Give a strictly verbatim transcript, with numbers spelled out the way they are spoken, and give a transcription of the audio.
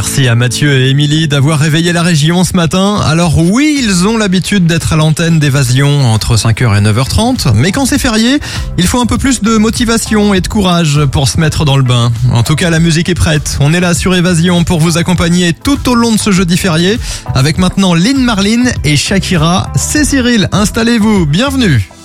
Merci à Mathieu et Émilie d'avoir réveillé la région ce matin. Alors oui, ils ont l'habitude d'être à l'antenne d'Évasion entre cinq heures et neuf heures trente. Mais quand c'est férié, il faut un peu plus de motivation et de courage pour se mettre dans le bain. En tout cas, la musique est prête. On est là sur Évasion pour vous accompagner tout au long de ce jeudi férié. Avec maintenant Lynn Marlin et Shakira. C'est Cyril, installez-vous, bienvenue.